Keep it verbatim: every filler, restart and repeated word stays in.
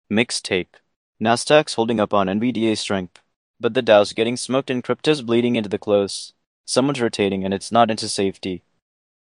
Mixed take. Nasdaq's holding up on N V D A strength, but the Dow's getting smoked and crypto's bleeding into the close. Someone's rotating and it's not into safety.